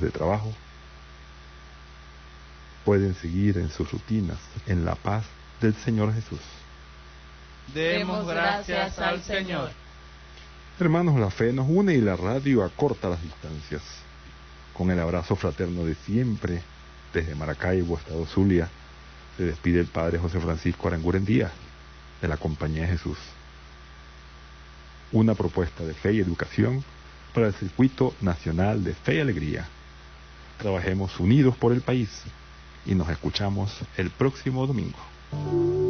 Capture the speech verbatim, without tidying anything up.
de trabajo, pueden seguir en sus rutinas en la paz del Señor Jesús. Demos gracias al Señor. Hermanos, la fe nos une y la radio acorta las distancias. Con el abrazo fraterno de siempre, desde Maracaibo, Estado Zulia, se despide el Padre José Francisco Aranguren Díaz, de la Compañía de Jesús. Una propuesta de fe y educación para el Circuito Nacional de Fe y Alegría. Trabajemos unidos por el país y nos escuchamos el próximo domingo.